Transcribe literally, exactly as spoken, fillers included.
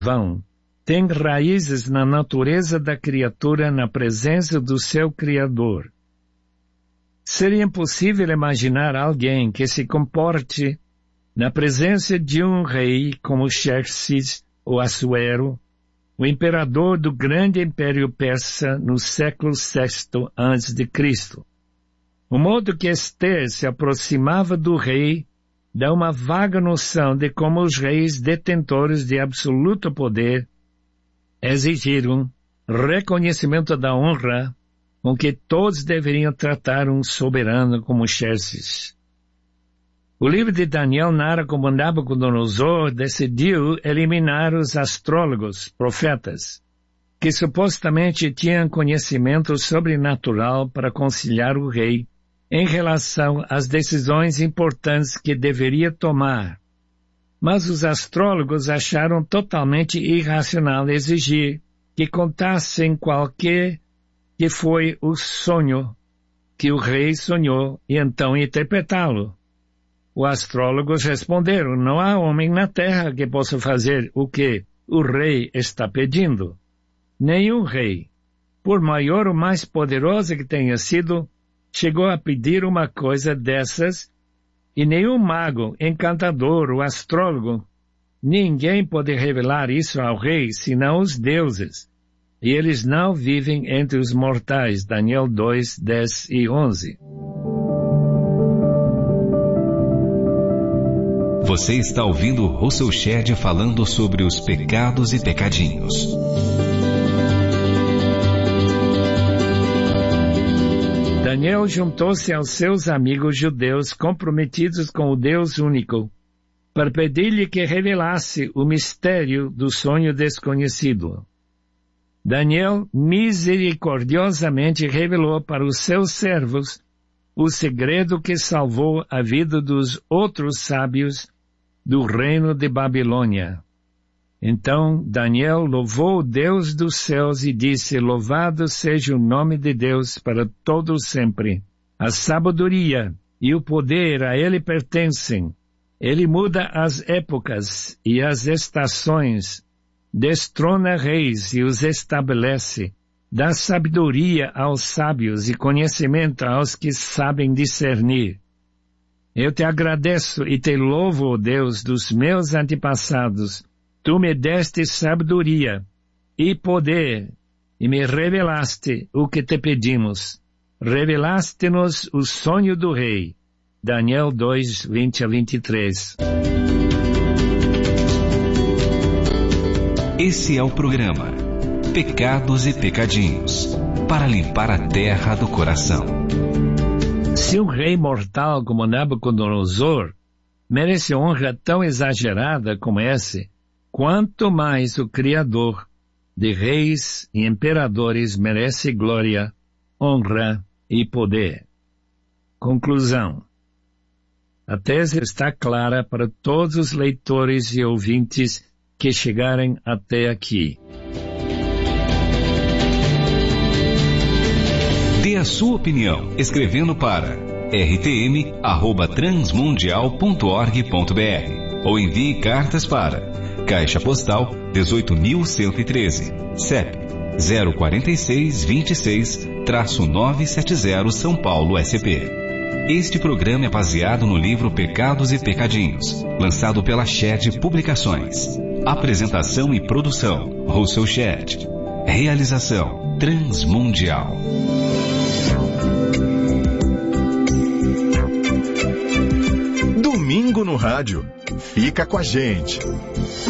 vão, tem raízes na natureza da criatura, na presença do seu Criador. Seria impossível imaginar alguém que se comporte na presença de um rei como Xerxes ou Assuero, o imperador do grande império persa no século sexto antes de Cristo. O modo que Esther se aproximava do rei dá uma vaga noção de como os reis detentores de absoluto poder exigiram reconhecimento da honra com que todos deveriam tratar um soberano como Xerxes. O livro de Daniel narra como Nabucodonosor decidiu eliminar os astrólogos, profetas, que supostamente tinham conhecimento sobrenatural para aconselhar o rei em relação às decisões importantes que deveria tomar. Mas os astrólogos acharam totalmente irracional exigir que contassem qualquer que foi o sonho que o rei sonhou e então interpretá-lo. Os astrólogos responderam: não há homem na terra que possa fazer o que o rei está pedindo. Nenhum rei, por maior ou mais poderoso que tenha sido, chegou a pedir uma coisa dessas, e nenhum mago, encantador ou astrólogo, ninguém pode revelar isso ao rei, senão os deuses. E eles não vivem entre os mortais. Daniel dois, dez e onze. Você está ouvindo Russell Shedd falando sobre os pecados e pecadinhos. Daniel juntou-se aos seus amigos judeus comprometidos com o Deus único, para pedir-lhe que revelasse o mistério do sonho desconhecido. Daniel misericordiosamente revelou para os seus servos o segredo que salvou a vida dos outros sábios do reino de Babilônia. Então Daniel louvou o Deus dos céus e disse: louvado seja o nome de Deus para todo sempre. A sabedoria e o poder a ele pertencem. Ele muda as épocas e as estações, destrona reis e os estabelece, dá sabedoria aos sábios e conhecimento aos que sabem discernir. Eu te agradeço e te louvo, ó Deus dos meus antepassados. Tu me deste sabedoria e poder e me revelaste o que te pedimos. Revelaste-nos o sonho do rei. Daniel dois, vinte a vinte e três. Esse é o programa Pecados e Pecadinhos, para limpar a terra do coração. Se um rei mortal como Nabucodonosor merece honra tão exagerada como esse, quanto mais o Criador de reis e imperadores merece glória, honra e poder. Conclusão. A tese está clara para todos os leitores e ouvintes que chegarem até aqui. Dê a sua opinião escrevendo para r t m arroba transmundial ponto org ponto b r ou envie cartas para Caixa Postal dezoito mil cento e treze, C E P zero quatro seis, vinte e seis, novecentos e setenta, São Paulo, S P. Este programa é baseado no livro Pecados e Pecadinhos, lançado pela Shedd Publicações. Apresentação e produção, Russell Shedd. Realização, Transmundial. Domingo no rádio. Fica com a gente.